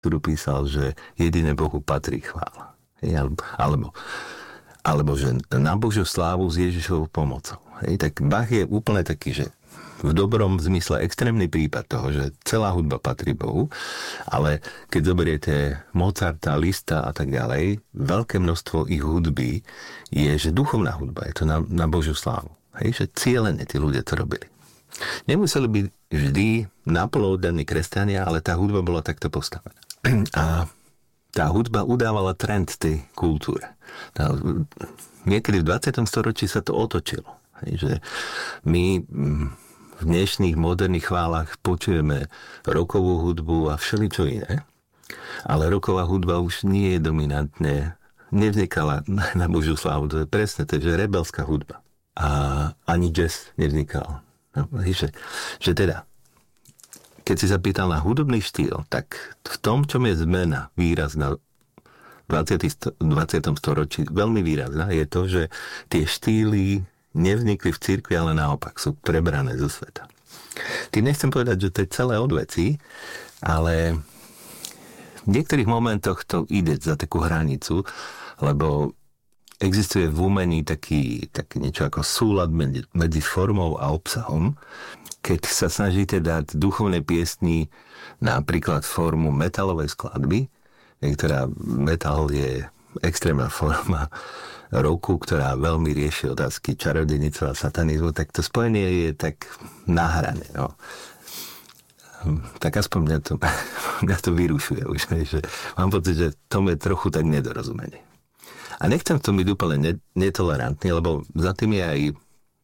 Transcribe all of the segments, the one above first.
ktorú písal, že jediné Bohu patrí chvála. Alebo že na Božiu slávu s Ježišovou pomocou. Tak Bach je úplne taký, že v dobrom zmysle extrémny prípad toho, že celá hudba patrí Bohu, ale keď zoberiete Mozarta, Lista a tak ďalej, veľké množstvo ich hudby je, že duchovná hudba, je to na Božiu slávu. Že cieľene tí ľudia to robili. Nemuseli byť vždy naplno oddaní kresťania, ale tá hudba bola takto postavená. A tá hudba udávala trend tej kultúre. Niekedy v 20. storočí sa to otočilo. Že my v dnešných moderných chválach počujeme rockovú hudbu a všeličo iné, ale rocková hudba už nie je dominantne, nevznikala na Božiu slávu, to je presne, to je že rebelská hudba. A ani jazz nevznikal. No, že teda, keď si sa pýtal na hudobný štýl, tak v tom, čom je zmena výrazná v 20. storočí, veľmi výrazná, je to, že tie štýly nevznikli v cirkvi, ale naopak sú prebrané zo sveta. Tým nechcem povedať, že to je celé od veci, ale v niektorých momentoch to ide za takú hranicu, lebo existuje v umení taký niečo ako súlad medzi formou a obsahom. Keď sa snažíte dať duchovné piesni napríklad formu metalovej skladby, ktorá metal je extrémna forma roku, ktorá veľmi rieši otázky čarodejníctva a satanizmu, tak to spojenie je tak nahrané. No. Tak aspoň mňa to vyrušuje už. Že mám pocit, že tomu je trochu tak nedorozumenie. A nechcem v tom byť úplne netolerantný, lebo za tým je aj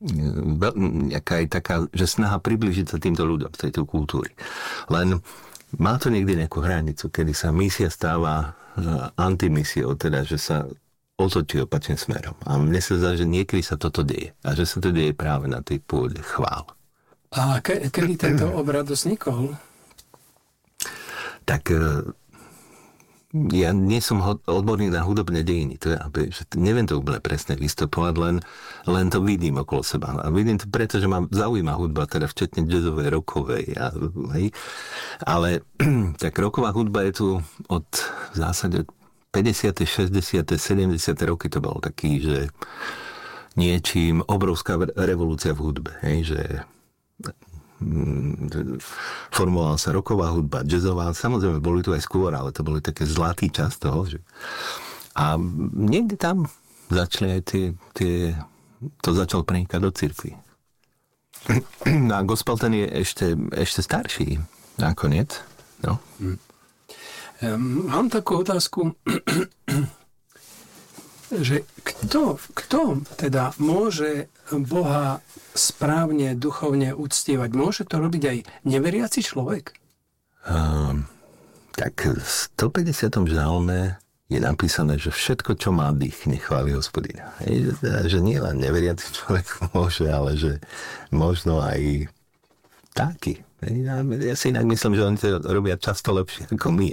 nejaká taká, že snaha približiť sa týmto ľuďom z tejto kultúry. Len má to niekde nejakú hranicu, kedy sa misia stáva antimisiou, teda, že sa otočí opačným smerom. A mne sa zdá, že niekedy sa toto deje. A že sa to deje práve na tej pôde chvál. A kedy tento obrad vznikol? Tak ja nie som odborník na hudobné dejiny. To je, že neviem to úplne presne vystupovať, len to vidím okolo seba. A vidím to preto, že ma zaujíma hudba, teda včetne jazzovej, rockovej. Ale tak rocková hudba je tu od v zásade 50., 60., 70. roky to bolo taký, že niečím obrovská revolúcia v hudbe. Že formovala sa rocková hudba, jazzová, samozrejme boli tu aj skôr, ale to boli také zlatý čas toho. Že... A niekde tam začali aj to začal prenikať do cirkvi. A gospel ten je ešte starší nakoniec. No. Mám takú otázku, že kto teda môže Boha správne, duchovne uctievať? Môže to robiť aj neveriaci človek? Tak v 150. žalme je napísané, že všetko, čo má dých, nechváli Hospodina. Že nie len neveriaci človek môže, ale že možno aj taký. Ja si inak myslím, že oni to robia často lepšie ako my.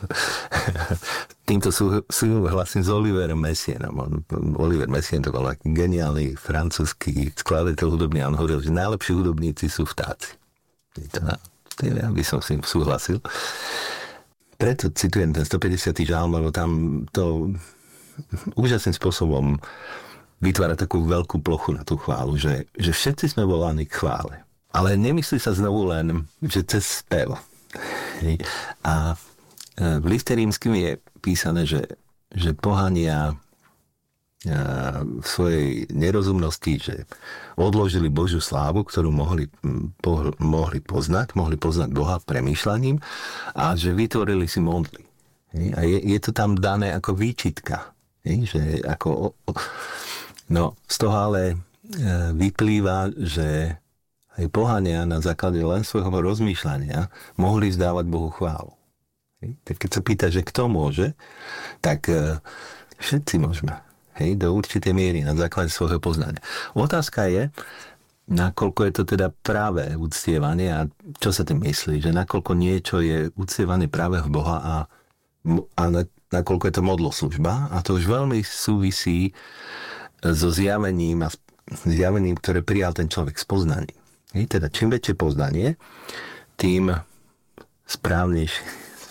Týmto súhlasím s Oliverom Messienom. Oliver Messien to bol aký geniálny francúzsky skladateľ hudobný a on hovoril, že najlepší hudobníci sú vtáci. Ja by som s tým súhlasil. Preto citujem ten 150. žalm, lebo tam to úžasným spôsobom vytvára takú veľkú plochu na tú chválu, že všetci sme volaní k chvále. Ale nemyslí sa znovu len, že cez spev. A v liste rímskym je písané, že pohania v svojej nerozumnosti, že odložili Božiu slávu, ktorú mohli poznať Boha premýšľaním a že vytvorili si modly. A je to tam dané ako výčitka. Že ako, no, z toho ale vyplýva, že aj pohania na základe len svojho rozmýšľania mohli vzdávať Bohu chválu. Tak keď sa pýta, že kto môže, tak všetci môžeme. Do určitej miery na základe svojho poznania. Otázka je, nakoľko je to teda práve uctievanie a čo sa tým myslí, že nakoľko niečo je uctievané práve v Boha a nakoľko je to modloslužba a to už veľmi súvisí so zjavením, ktoré prijal ten človek z poznaním. Teda čím väčšie poznanie, tým správnejšie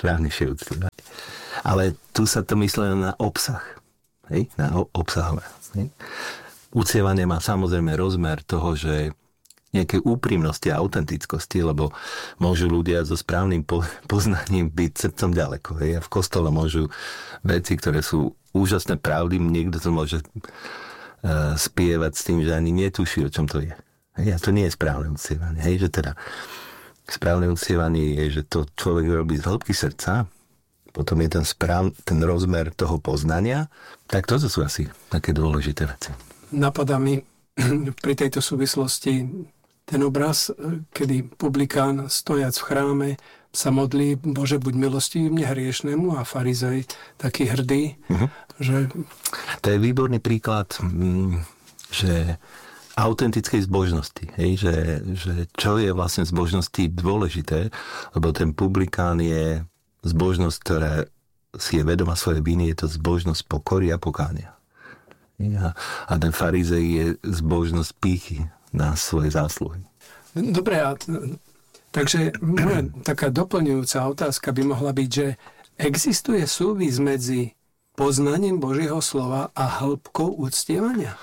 správnejšie uctievať. Ale tu sa to myslí na obsah. Hej? Na obsahové. Hej? Uctievanie má samozrejme rozmer toho, že nejakej úprimnosti a autentickosti, lebo môžu ľudia so správnym poznaním byť srdcom ďaleko. Hej? A v kostole môžu veci, ktoré sú úžasné pravdy, niekto to môže spievať s tým, že ani netuší, o čom to je. Hej? A to nie je správne uctievanie. Hej? Že teda správne uctievanie je, že to človek robí z hĺbky srdca, potom je ten rozmer toho poznania, tak toto sú asi také dôležité veci. Napadá mi pri tejto súvislosti ten obraz, kedy publikán stojac v chráme sa modlí: Bože, buď milostivý mne hriešnemu, a farizej taký hrdý, že... To je výborný príklad, že autentickej zbožnosti. Hej? Že čo je vlastne v zbožnosti dôležité, lebo ten publikán je zbožnosť, ktorá si je vedomá svojej viny, je to zbožnosť pokory a pokánia. A ten farizej je zbožnosť pýchy na svoje zásluhy. Dobre, takže moja taká doplňujúca otázka by mohla byť, že existuje súvis medzi poznaním Božieho slova a hĺbkou uctievania?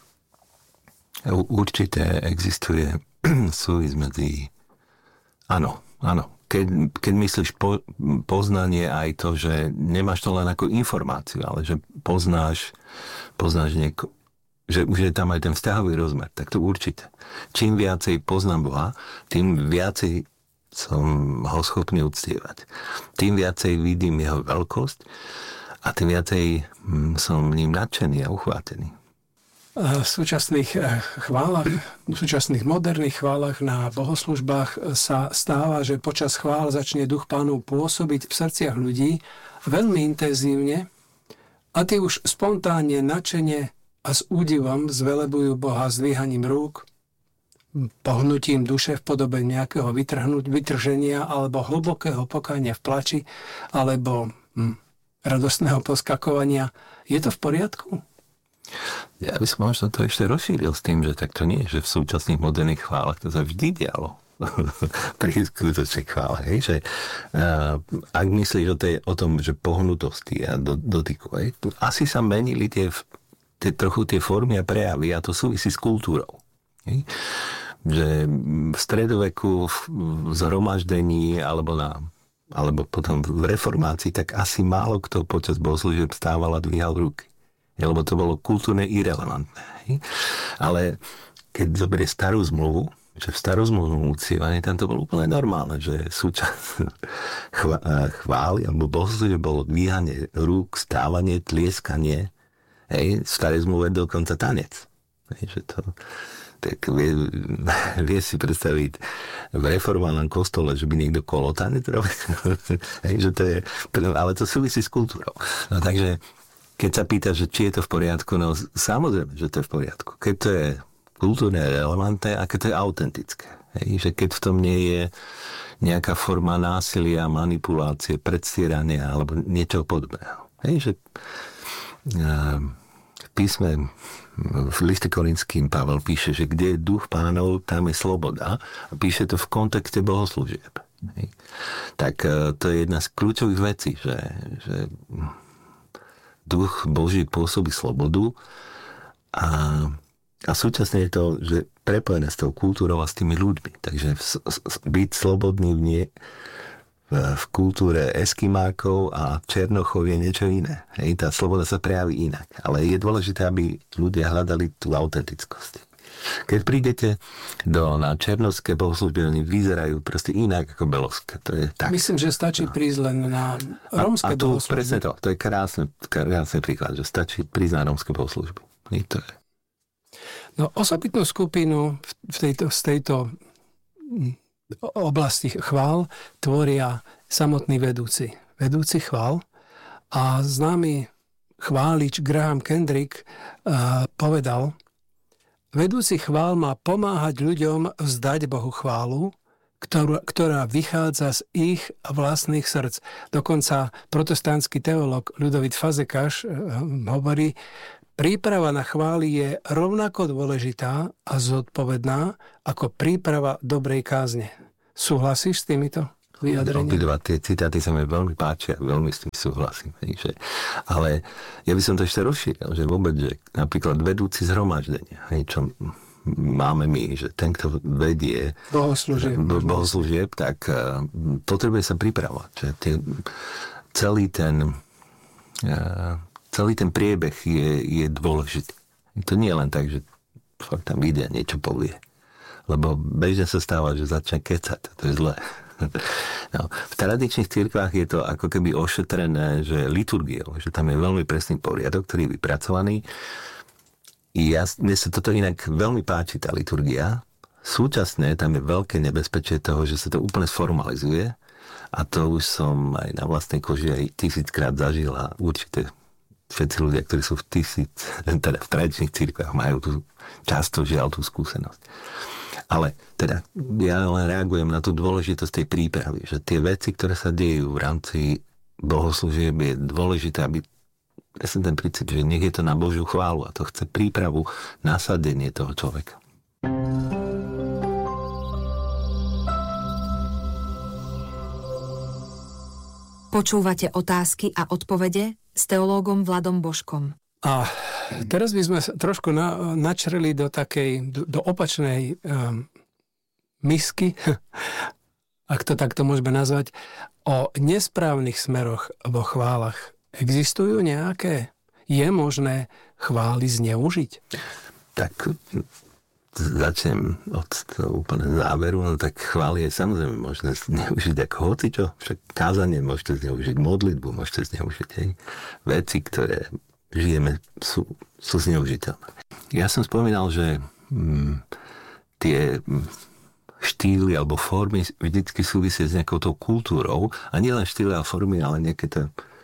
Určite existuje súvis medzi... Áno. Keď myslíš poznanie aj to, že nemáš to len ako informáciu, ale že poznáš nieko, že už je tam aj ten vzťahový rozmer, tak to určite. Čím viacej poznám Boha, tým viacej som ho schopný uctievať. Tým viacej vidím jeho veľkosť a tým viacej som ním nadšený a uchvátený. V súčasných chválach, v súčasných moderných chválach na bohoslužbách sa stáva, že počas chvál začne duch Pánov pôsobiť v srdciach ľudí veľmi intenzívne a tí už spontánne, nadšene a s údivom zvelebujú Boha zdvíhaním rúk, pohnutím duše v podobe nejakého vytrženia alebo hlbokého pokánia v plači alebo radostného poskakovania. Je to v poriadku? Ja by som možno to ešte rozšíril s tým, že tak to nie je, že v súčasných moderných chválach to sa vždy dialo. Pri skutočnej chvále. Že, ak myslíš o tom, že pohnutosti a dotyku, asi sa menili trochu tie formy a prejavy a to súvisí s kultúrou. Že v stredoveku v zhromaždení alebo potom v reformácii, tak asi málo kto počas bohoslúžieb stával a dvíhal ruky. Lebo to bolo kultúrne irelevantné. Ale keď zoberie starú zmluvu, že v starozmluvnom uctievaní tam to bolo úplne normálne, že chvály alebo bohoslúžieb bolo dvíhanie rúk, stávanie, tlieskanie. V starej zmluve dokonca tanec. Že to... Tak vie si predstaviť v reformálnom kostole, že by niekto kolotanec robil. Ale to súvisí s kultúrou. No, takže keď sa pýta, že či je to v poriadku, no samozrejme, že to je v poriadku. Keď to je kultúrne relevantné a keď to je autentické. Že keď v tom nie je nejaká forma násilia, manipulácie, predstierania alebo niečo podobného. Že v písme v liste Korinským Pavel píše, že kde je duch Pánov, tam je sloboda. A píše to v kontexte bohoslúžieb. Tak to je jedna z kľúčových vecí, že duch Boží pôsobí slobodu a súčasne je to, že prepojené s tou kultúrou a s tými ľuďmi. Takže byť slobodný v kultúre Eskimákov a Černochov je niečo iné. Tá sloboda sa prejaví inak. Ale je dôležité, aby ľudia hľadali tú autentickosť. Keď prídete na černovské bohoslúžby, oni vyzerajú proste inak ako belovské. To je tak. Myslím, že stačí prísť len na rómske bohoslúžby. Presne to je krásny príklad, že stačí prísť na rómske bohoslúžby. To je. No, osobitnú skupinu z tejto oblasti chvál tvoria samotní vedúci chvál a známy chválič Graham Kendrick povedal: vedúci chvál má pomáhať ľuďom vzdať Bohu chválu, ktorá vychádza z ich vlastných srdc. Dokonca protestantský teológ Ľudovít Fazekas hovorí: príprava na chvály je rovnako dôležitá a zodpovedná ako príprava dobrej kázne. Súhlasíš s týmito? vyjadrenie. Obidva tie citáty sa mi veľmi páčia, veľmi s tým súhlasím. Hej, ale ja by som to ešte rozšíril, že vôbec, že napríklad vedúci zhromaždenia, hej, čo máme my, že ten, kto vedie bohoslúžieb, tak potrebuje sa pripravovať. Že celý ten priebeh je dôležitý. To nie je len tak, že fakt tam ide a niečo povie. Lebo bežne sa stáva, že začne kecať. To je zlé. No, v tradičných cirkvách je to ako keby ošetrené, že liturgiou, že tam je veľmi presný poriadok, ktorý je vypracovaný. Mne sa toto inak veľmi páči, tá liturgia. Súčasne tam je veľké nebezpečie toho, že sa to úplne sformalizuje. A to už som aj na vlastnej koži aj 1000-krát zažil a určite všetci ľudia, ktorí sú v tradičných cirkvách, majú tu často žiaľ tú skúsenosť. Ale teda ja len reagujem na tú dôležitosť tej prípravy, že tie veci, ktoré sa dejú v rámci bohoslúžieb, je dôležité, aby presne ten princíp, že nech je to na Božiu chválu a to chce prípravu, nasadenie toho človeka. Počúvate otázky a odpovede s teológom Vladom Božkom. A teraz by sme trošku načreli do opačnej misky, ak to takto môžeme nazvať, o nesprávnych smeroch vo chválach. Existujú nejaké? Je možné chvály zneužiť? Tak začnem od toho úplne záveru, no tak chvály je samozrejme možné zneužiť ako hocičo, však kázanie môžete zneužiť, modlitbu môžete zneužiť, veci, ktoré žijeme, sú zneužiteľné. Ja som spomínal, že tie štýly alebo formy vždycky súvisia s nejakou tou kultúrou a nie len štýly a formy, ale nejaké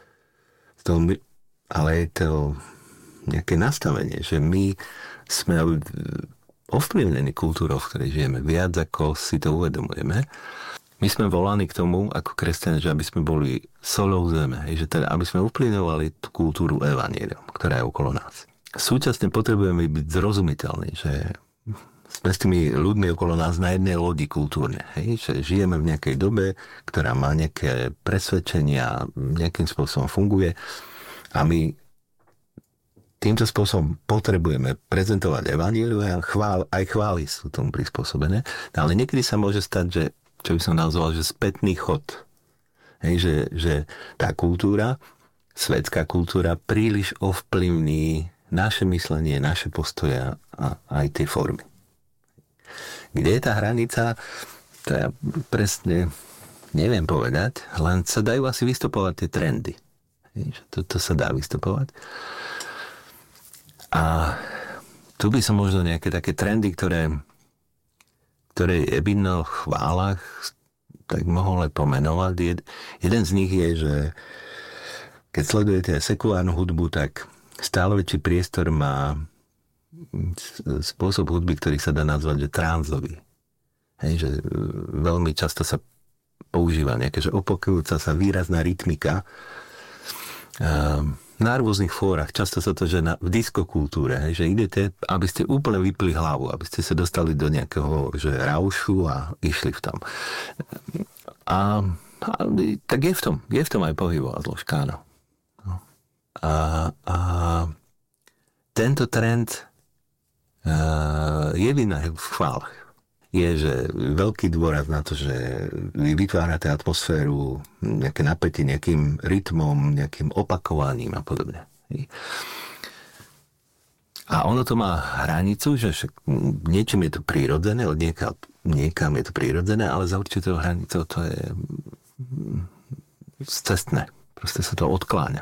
nejaké nastavenie, že my sme ovplyvnení kultúrou, v ktorej žijeme, viac ako si to uvedomujeme. My sme volaní k tomu, ako kresťania, že aby sme boli solou zeme, že teda, aby sme uplynovali tú kultúru evanjeliom, ktorá je okolo nás. Súčasne potrebujeme byť zrozumiteľní, že sme s tými ľuďmi okolo nás na jednej lodi kultúrne. Že žijeme v nejakej dobe, ktorá má nejaké presvedčenia, nejakým spôsobom funguje a my týmto spôsobom potrebujeme prezentovať evanjelium a aj chvály sú tomu prispôsobené. Ale niekedy sa môže stať, že čo by som nazval, že spätný chod. Že tá kultúra, svetská kultúra príliš ovplyvní naše myslenie, naše postoje a aj tie formy. Kde je tá hranica, to ja presne neviem povedať, len sa dajú asi vystupovať tie trendy. To sa dá vystupovať. A tu by som možno nejaké také trendy, ktoré je vidno v chválach, tak mohol aj pomenovať. Jeden z nich je, že keď sledujete sekulárnu hudbu, tak stále väčší priestor má spôsob hudby, ktorý sa dá nazvať, že tránzový. Že veľmi často sa používa nejaké, že opakujúca sa výrazná rytmika na rôznych fórach. Často sa to, že v diskokultúre, že idete, aby ste úplne vypli hlavu, aby ste sa dostali do nejakého že raušu a išli v tom. A tak je v tom aj pohybová zložka, áno. A tento trend je vidno v chválach. Je, že veľký dôraz na to, že vy vytvárate atmosféru, nejaké napätie nejakým rytmom, nejakým opakovaním a podobne. A ono to má hranicu, že niečím je to prírodzené, od niekam je to prírodzené, ale za určitou hranicou to je cestné. Proste sa to odkláňa.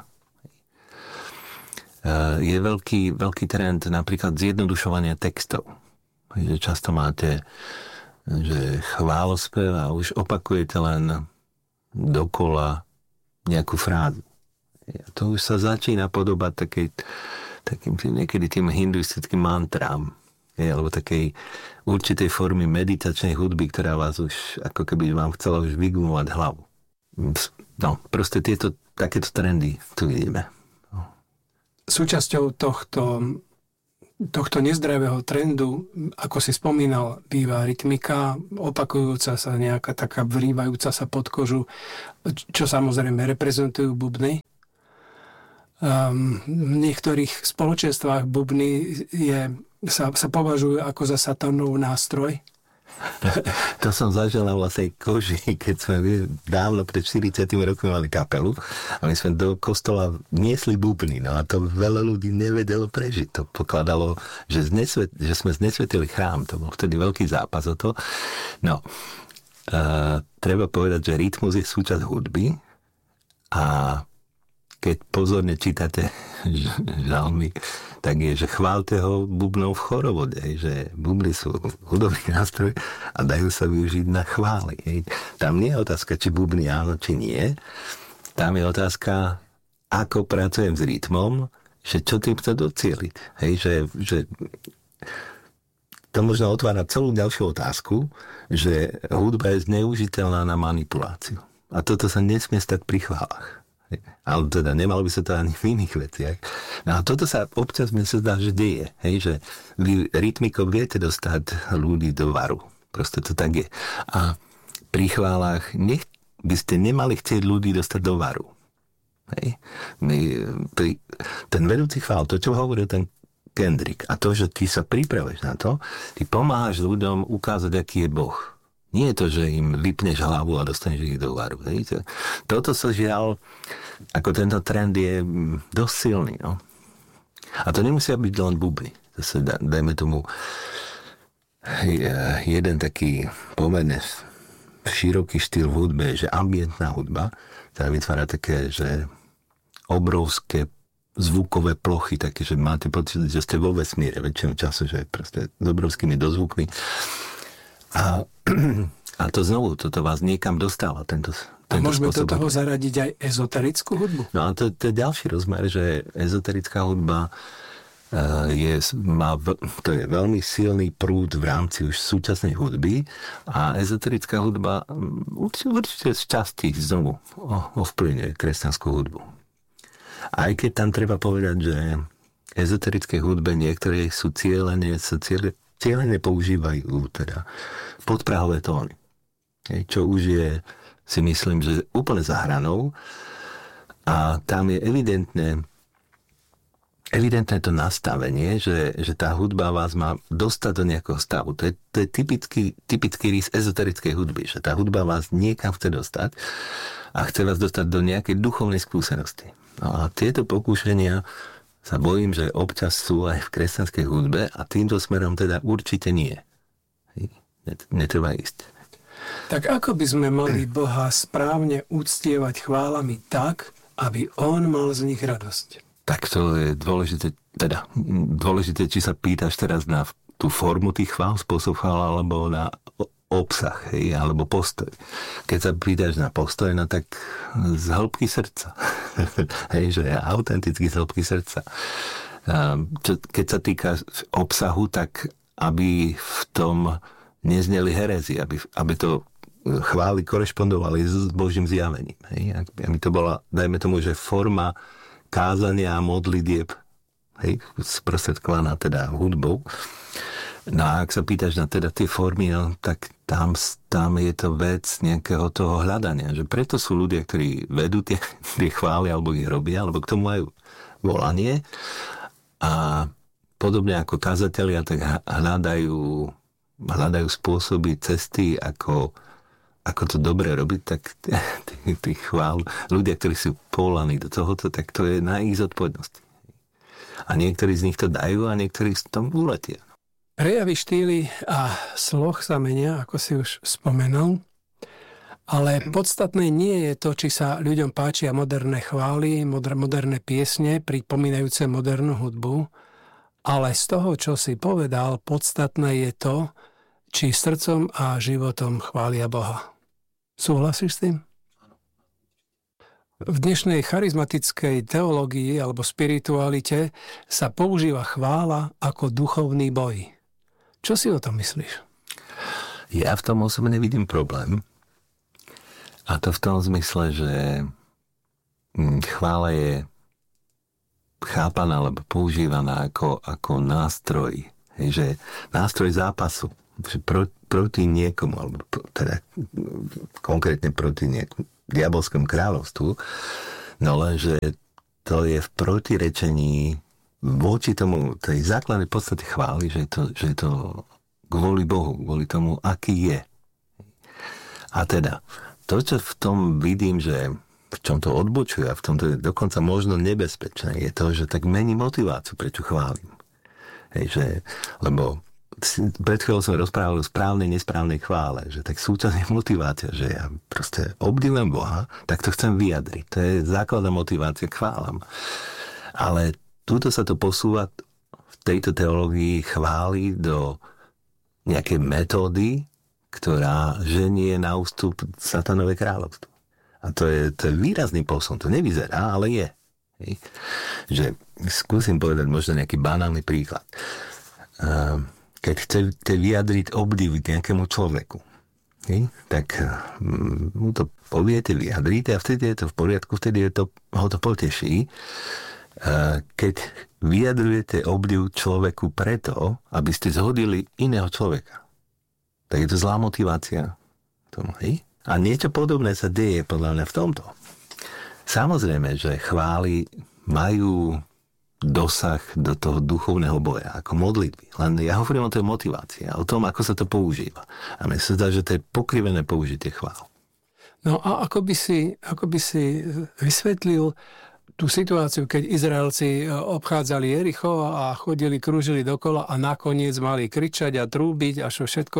Je veľký trend napríklad zjednodušovania textov. Že často máte že chválospev a už opakujete len dokola nejakú frázu. A to už sa začína podobať takým niekedy tým hinduistickým mantrám, alebo takej určitej formy meditačnej hudby, ktorá vás už ako keby vám chcela už vygumovať hlavu. No, proste takéto trendy tu vidíme. Súčasťou tohto nezdravého trendu, ako si spomínal, býva rytmika, opakujúca sa, nejaká taká vrývajúca sa pod kožu, čo samozrejme reprezentujú bubny. V niektorých spoločenstvách bubny sa považujú ako za satanov nástroj. To som zažil na vlastnej koži, keď sme dávno pred 40 rokmi mali kapelu a my sme do kostola niesli bubny, no a to veľa ľudí nevedelo prežiť. To pokladalo, že sme znesvetili chrám, to bol vtedy veľký zápas o to. No, treba povedať, že rytmus je súčasť hudby a keď pozorne čítate žalmy, tak je, že chválte ho bubnou v chorovode, že bubny sú hudobný nástroj a dajú sa využiť na chvály. Tam nie je otázka, či bubny áno, či nie. Tam je otázka, ako pracujem s rytmom, že čo tým chce docieliť. Že to možno otvára celú ďalšiu otázku, že hudba je zneužiteľná na manipuláciu. A toto sa nesmie stať pri chválach. Ale teda nemalo by sa to ani v iných veciach. No a toto sa občas mi sa zdá, že deje. Že vy rytmikou viete dostať ľudí do varu. Proste to tak je. A pri chválach by ste nemali chcieť ľudí dostať do varu. Ten vedúci chvál, to čo hovoril ten Kendrick, a to, že ty sa pripravuješ na to, ty pomáhaš ľuďom ukázať, aký je Boh. Nie je to, že im vypneš hlavu a dostaneš ich do varu. Toto sa žiaľ, ako tento trend je dosť silný. No? A to nemusia byť len bubny. Zase dajme tomu jeden taký pomerne široký štýl v hudbe, že ambientná hudba, ktorá vytvára také, že obrovské zvukové plochy, také, že máte pocit, že ste vo vesmíre väčšinu času, že proste s obrovskými dozvukmi. A to znovu, toto vás niekam dostáva, tento môžeme spôsob. do toho zaradiť aj ezoterickú hudbu? No a to je ďalší rozmer, že ezoterická hudba to je veľmi silný prúd v rámci už súčasnej hudby a ezoterická hudba určite z časti znovu ovplyvňuje kresťanskú hudbu. Aj keď tam treba povedať, že ezoterické hudbe niektoré sú cieľene používajú teda podprahové tóny. Čo už je, si myslím, že úplne za hranou a tam je evidentné to nastavenie, že tá hudba vás má dostať do nejakého stavu. To je typický rys ezoterickej hudby, že tá hudba vás niekam chce dostať a chce vás dostať do nejakej duchovnej skúsenosti. No a tieto pokúšania sa bojím, že občas sú aj v kresťanskej hudbe a týmto smerom teda určite nie. Netreba ísť. Tak ako by sme mali Boha správne uctievať chválami tak, aby on mal z nich radosť? Tak to je dôležité, či sa pýtaš teraz na tú formu tých chvál, spôsob chvál, alebo na obsah, alebo postoj. Keď sa pýtaš na postoj, no tak z hĺbky srdca. Že je autenticky z hĺbky srdca. Keď sa týka obsahu, tak aby v tom nezneli herezy, aby to chvály korešpondovali s Božím zjavením. Aby to bola, dajme tomu, že forma kázania a modlitieb, sprostredkovaná teda hudbou. No a ak sa pýtaš na teda tie formy, no, tak tam je to vec nejakého toho hľadania. Že preto sú ľudia, ktorí vedú tie chvály, alebo ich robia, alebo k tomu majú volanie. A podobne ako kazatelia, tak hľadajú spôsoby, cesty, ako to dobre robiť, tak tí chvál, ľudia, ktorí sú povolaní do tohoto, tak to je na ich zodpovednosti. A niektorí z nich to dajú a niektorí z tom uletia. Prejavy, štýly a sloh sa menia, ako si už spomenul, ale podstatné nie je to, či sa ľuďom páčia moderné chvály, moderné piesne, pripomínajúce modernú hudbu, ale z toho, čo si povedal, podstatné je to, či srdcom a životom chvália Boha. Súhlasíš s tým? V dnešnej charizmatickej teológii alebo spiritualite sa používa chvála ako duchovný boj. Čo si o tom myslíš? Ja v tom osobne vidím problém. A to v tom zmysle, že chvála chápaná alebo používaná ako nástroj. Že nástroj zápasu. Že proti niekomu, alebo teda konkrétne proti nejakému diabolskému kráľovstvu. No lenže to je v protirečení voči tomu, tej základnej podstate chvály, že je to kvôli Bohu, kvôli tomu, aký je. A teda, to, čo v tom vidím, že v čom to odbočuje a v tom to je dokonca možno nebezpečné, je to, že tak mení motiváciu, prečo chválim. Lebo pred chvíľou som rozprával o správnej, nesprávnej chvále, že tak súčasne motivácia, že ja proste obdivujem Boha, tak to chcem vyjadriť. To je základná motivácia, chválam. Ale tuto sa to posúva v tejto teológii chvály do nejakej metódy, ktorá ženie na ústup satanové kráľovstvo. A to je výrazný posun. To nevyzerá, ale je. Že skúsim povedať možno nejaký banálny príklad. Keď chcete vyjadriť obdiv nejakému človeku, tak mu to poviete, vyjadríte a vtedy je to v poriadku, vtedy ho to poteší. Keď vyjadrujete obdiv človeku preto, aby ste zhodili iného človeka, tak je to zlá motivácia tomu, A niečo podobné sa deje podľa mňa v tomto. Samozrejme, že chvály majú dosah do toho duchovného boja, ako modlitby. Len ja hovorím o tej motivácii a o tom, ako sa to používa. A mne sa zdá, že to je pokrivené použitie chvál. No a ako by si vysvetlil tú situáciu, keď Izraelci obchádzali Jericho a chodili, krúžili dokola a nakoniec mali kričať a trúbiť a všetko.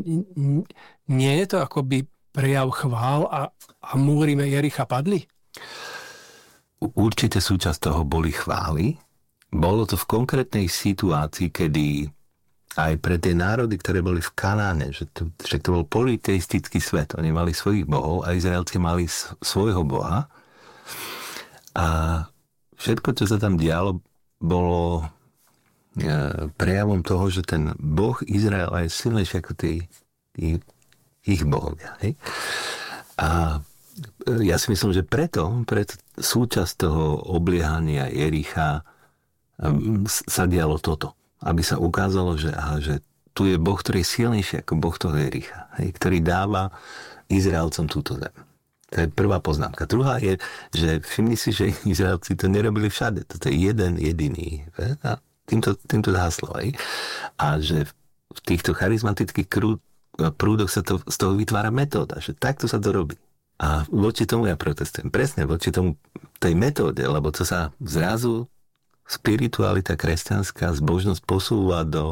Nie je to akoby prejav chvál a múry Jericha padli? Určite súčasť toho boli chvály. Bolo to v konkrétnej situácii, kedy aj pre tie národy, ktoré boli v Kanáne, že to bol politeistický svet. Oni mali svojich bohov a Izraelci mali svojho boha. A všetko, čo sa tam dialo, bolo prejavom toho, že ten boh Izraela je silnejší ako ich bohovia. Hej? A ja si myslím, že preto súčasť toho obliehania Jericha sa dialo toto. Aby sa ukázalo, že tu je Boh, ktorý je silnejší ako Boh toho Jericha. Ktorý dáva Izraelcom túto zem. To je prvá poznámka. Druhá je, že všimni si, že Izraelci to nerobili všade. Toto je jeden jediný. A týmto zhaslo. A že v týchto charizmatických prúdoch sa z toho vytvára metóda. Že takto sa to robí. A voči tomu ja protestujem. Presne voči tomu tej metóde, lebo to sa zrazu spiritualita kresťanská, zbožnosť posúva do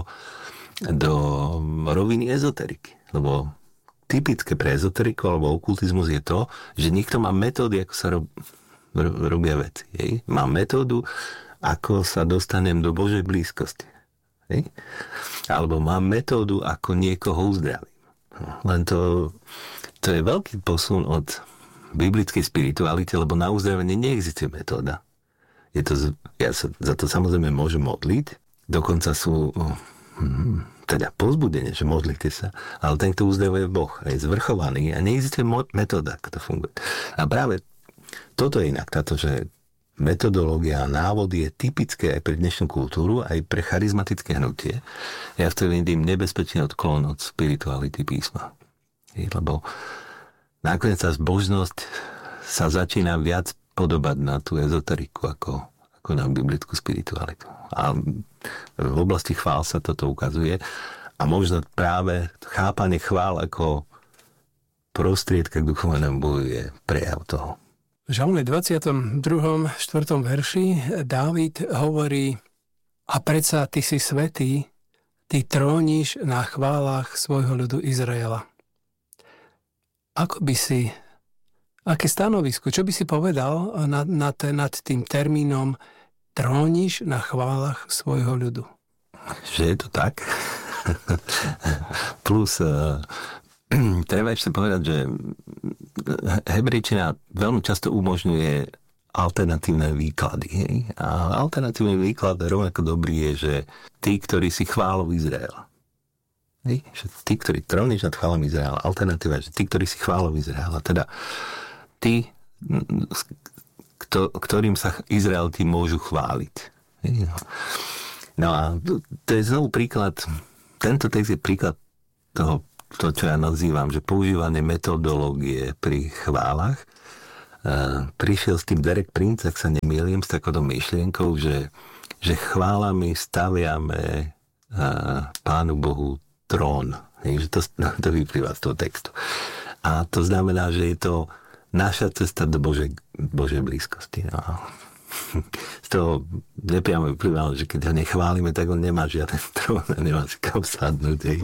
roviny ezoteriky. Lebo typické pre ezoteriku alebo okultizmus je to, že niekto má metódy, ako sa robia veci. Má metódu, ako sa dostanem do Božej blízkosti. Alebo má metódu, ako niekoho uzdravím. Len to je veľký posun od biblickej spirituality, lebo na uzdravenie neexistuje metóda. Ja sa za to samozrejme môžem modliť, dokonca sú teda povzbudenie, že modlite sa, ale ten, kto uzdravuje Boh, je zvrchovaný a neexistuje metóda, ako to funguje. A práve toto je inak, táto, že metodológia a návody je typické aj pre dnešnú kultúru, aj pre charizmatické hnutie. Ja v tom vidím nebezpečný odklon od spirituality písma. Lebo nakoniec tá zbožnosť sa začína viac podobať na tú ezoteriku ako na biblickú spiritualitu. A v oblasti chvál sa toto ukazuje a možno práve chápanie chvál ako prostriedka k duchovnému boju je prejav toho. V Žalme 22. 4. verši Dávid hovorí: a predsa ty si svätý, ty tróniš na chválach svojho ľudu Izraela. Aké stanovisko, čo by si povedal nad tým termínom tróniš na chválach svojho ľudu? Že je to tak. Plus treba ešte povedať, že hebrejčina veľmi často umožňuje alternatívne výklady. Hej? A alternatívny výklad rovnako dobrý je, že tí, ktorí si chválou Izraela. Hej? Že tí, ktorí tróniš nad chválom Izraela. Alternatíva je, že tí, ktorí si chválou Izraela. Teda tí, ktorým sa Izraelci môžu chváliť. No a to je znovu príklad, tento text je príklad toho, to, čo ja nazývam, že používanie metodológie pri chválach. Prišiel s tým Derek Prince, ak sa nemýlim, s takouto myšlienkou, že chválami staviame Pánu Bohu trón. Že to vyplýva z toho textu. A to znamená, že je to naša cesta do Božej blízkosti. No. Z toho nepriamo vyplývalo, že keď ho nechválime, tak on nemá žiaden trón a nemá si kam sadnúť.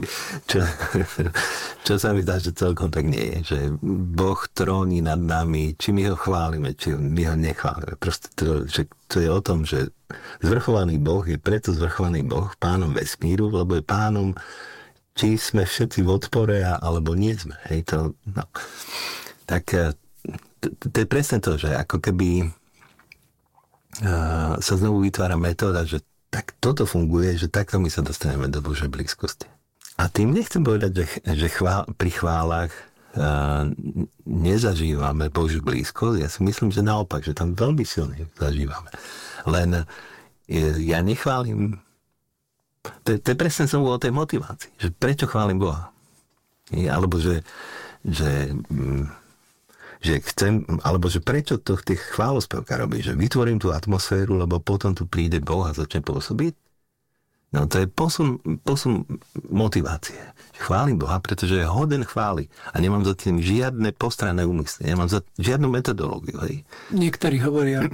Čo sa mi zdá, že celkom tak nie je. Že Boh tróni nad nami, či my ho chválime, či my ho nechválime. Proste to je o tom, že zvrchovaný Boh je preto zvrchovaný Boh, pánom vesmíru, lebo je pánom, či sme všetci v odpore, alebo nie sme. Hej, to, no. Tak to je presne to, že ako keby sa znovu vytvára metóda, že tak toto funguje, že takto my sa dostaneme do Božej blízkosti. A tým nechcem povedať, že pri chválach nezažívame Božiu blízkosť. Ja si myslím, že naopak, že tam veľmi silne zažívame. Len ja nechválim. To je presne znovu o tej motivácii. Že prečo chválim Boha? Alebo že chcem, alebo že prečo to tých chválospevka robí, že vytvorím tú atmosféru, lebo potom tu príde Boh a začne pôsobiť. No to je posun motivácie. Chválim Boha, pretože je hoden chvály a nemám za tým žiadne postranné úmysly, nemám za žiadnu metodológiu. Hej. Niektorí hovoria,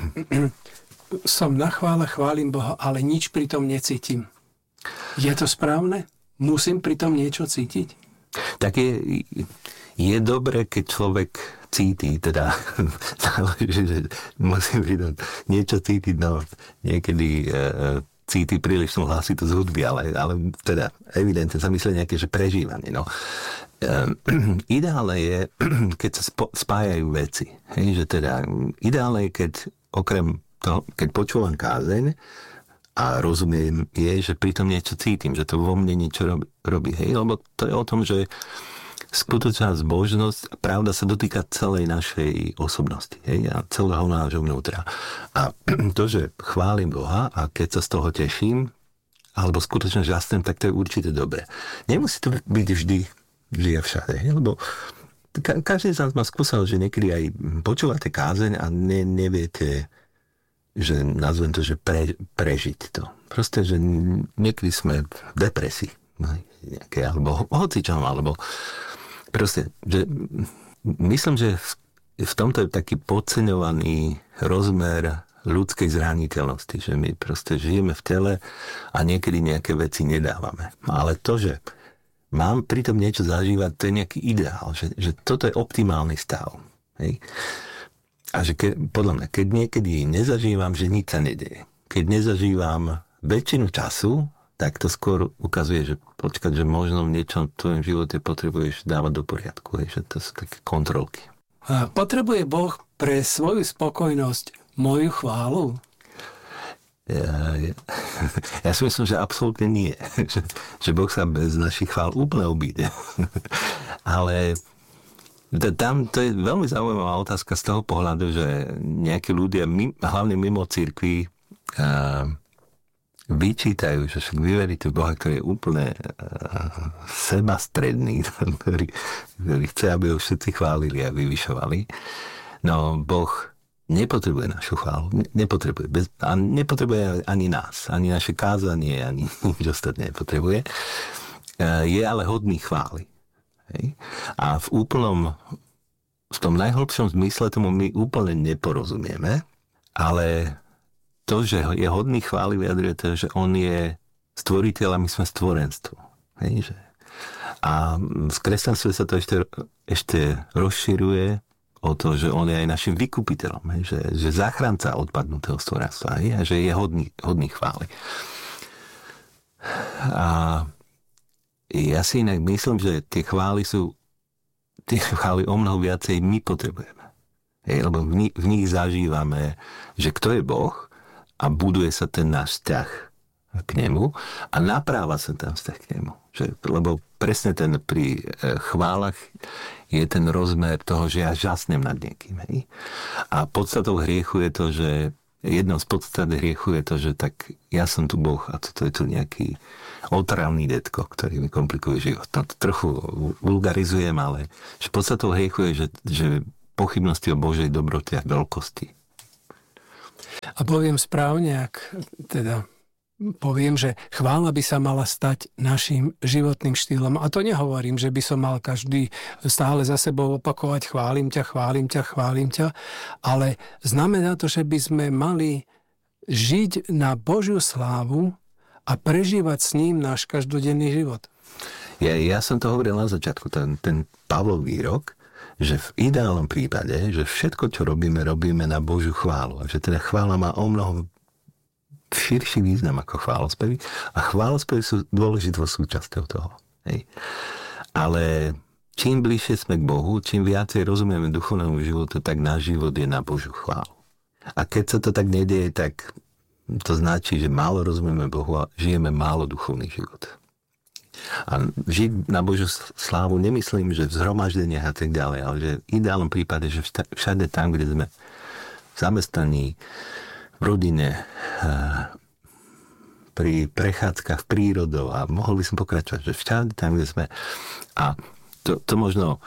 som na chvále, chválim Boha, ale nič pri tom necítim. Je to správne? Musím pri tom niečo cítiť? Tak je dobré, keď človek cíti, teda že musím pridať niečo cítiť, no niekedy cíti prílišnú hlasitosť hudby, ale teda evidentne sa myslí nejaké, že prežívanie, no. Ideálne je, keď sa spájajú veci, hej, že teda ideálne je, keď okrem toho, keď počúvam kázeň a rozumiem, je, že pritom niečo cítim, že to vo mne niečo robí, hej, lebo to je o tom, že skutočná zbožnosť a pravda sa dotýka celej našej osobnosti, hej, a celého nášho vnútra. A to, že chválim Boha a keď sa z toho teším, alebo skutočne žasnem, tak to je určite dobré. Nemusí to byť vždy a všade, hej, lebo každý z nás má skúsenosť, že niekedy aj počúvate kázeň a neviete, že nazvem to, že prežiť to. Proste, že niekedy sme v depresii, nejaké, alebo hocičom, alebo proste, že myslím, že v tomto je taký podceňovaný rozmer ľudskej zraniteľnosti, že my proste žijeme v tele a niekedy nejaké veci nedávame. Ale to, že mám pritom niečo zažívať, to je nejaký ideál, že toto je optimálny stav. Hej? A že podľa mňa, keď niekedy nezažívam, že nič sa nedeje. Keď nezažívam väčšinu času, tak to skôr ukazuje, že počkať, že možno v niečom v tvojom živote potrebuješ dávať do poriadku, že to sú také kontrolky. A potrebuje Boh pre svoju spokojnosť moju chválu? Ja si myslím, že absolútne nie. Že Boh sa bez našich chvál úplne obíde. Ale tam to je veľmi zaujímavá otázka z toho pohľadu, že nejakí ľudia, hlavne mimo cirkvi, vyčítajú, že však vy veríte v Boha, ktorý je úplne sebastredný, ktorý chce, aby ho všetci chválili a vyvyšovali. No Boh nepotrebuje našu chválu. Nepotrebuje. A nepotrebuje ani nás. Ani naše kázanie, ani nič ostatné nepotrebuje. Je ale hodný chvály. Hej? A v tom najhlbšom zmysle tomu my úplne neporozumieme, ale to, že je hodný chvály, vyjadruje to, že on je stvoriteľ a my sme stvorenstvo. Hej, že? A v kresťanstve sa to ešte rozširuje o to, že on je aj našim vykupiteľom. Hej, že záchranca odpadnutého stvorenstva. Hej, a že je hodný chvály. A ja si inak myslím, že tie chvály o mnoho viacej my potrebujeme. Hej, lebo v nich zažívame, že kto je Boh, a buduje sa ten náš vzťah k nemu a napráva sa ten vzťah k nemu. Lebo presne ten pri chválach je ten rozmer toho, že ja žasnem nad niekým. Hej? A podstatou hriechu je to, že jednou z podstat hriechu je to, že tak ja som tu Boh a toto je tu nejaký otravný detko, ktorý mi komplikuje život. To trochu vulgarizujem, ale že podstatou hriechu je, že pochybnosti o Božej dobrote a veľkosti. A poviem správne, poviem, že chvála by sa mala stať našim životným štýlom. A to nehovorím, že by som mal každý stále za sebou opakovať chválim ťa, ale znamená to, že by sme mali žiť na Božiu slávu a prežívať s ním náš každodenný život. Ja som to hovoril na začiatku, ten Pavlov výrok, že v ideálnom prípade, že všetko, čo robíme na Božiu chválu. A že teda chvála má o mnoho širší význam ako chválospevy. A chválospevy sú dôležitou súčasťou toho. Hej. Ale čím bližšie sme k Bohu, čím viacej rozumieme duchovnému životu, tak náš život je na Božiu chválu. A keď sa to tak nedieje, tak to značí, že málo rozumieme Bohu a žijeme málo duchovný život. A žiť na Božiu slávu nemyslím, že v zhromaždeniach a tak ďalej, ale že v ideálnom prípade, že všade tam, kde sme v zamestnaní, v rodine, pri prechádzkach v prírodou a mohol by som pokračovať, že všade tam, kde sme. A to možno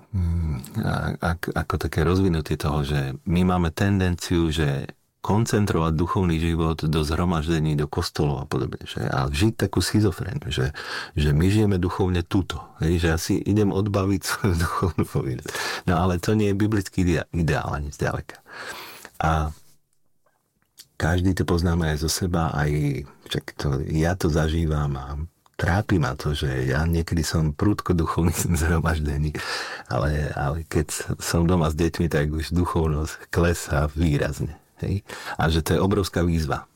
ako také rozvinutie toho, že my máme tendenciu, že koncentrovať duchovný život do zhromaždení, do kostolov a podobne. A žiť takú schizofréniu, že my žijeme duchovne tuto. Že ja si idem odbaviť svoju duchovnú povinnosť. No ale to nie je biblický ideál ani zďaleka. A každý to poznáme aj zo seba, ja to zažívam a trápi ma to, že ja niekedy som prudko duchovný zhromaždení, ale keď som doma s deťmi, tak už duchovnosť klesá výrazne. Hej? A že to je obrovská výzva.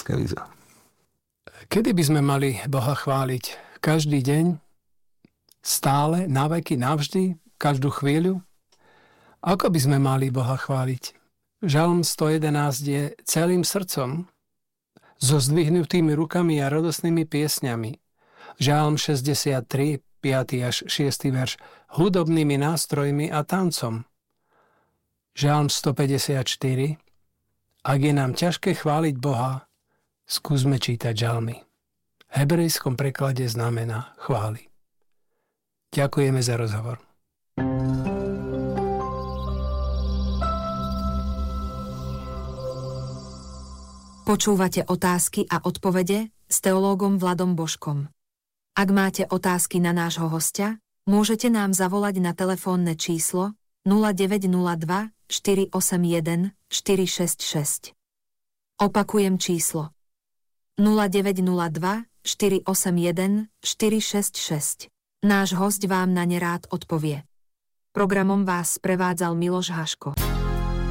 Kedy by sme mali Boha chváliť? Každý deň? Stále? Na veky? Navždy? Každú chvíľu? Ako by sme mali Boha chváliť? Žalm 111 je celým srdcom, so zdvihnutými rukami a radosnými piesňami. Žalm 63, 5. až 6. verš, hudobnými nástrojmi a tancom. Žalm 154, ak je nám ťažké chváliť Boha, skúsme čítať žalmy. V hebrejskom preklade znamená chváli. Ďakujeme za rozhovor. Počúvate otázky a odpovede s teológom Vladom Božkom. Ak máte otázky na nášho hostia, môžete nám zavolať na telefónne číslo 0902 481 466. Opakujem číslo 0902 481 466. Náš hosť vám na ne rád odpovie. Programom vás prevádzal Miloš Haško.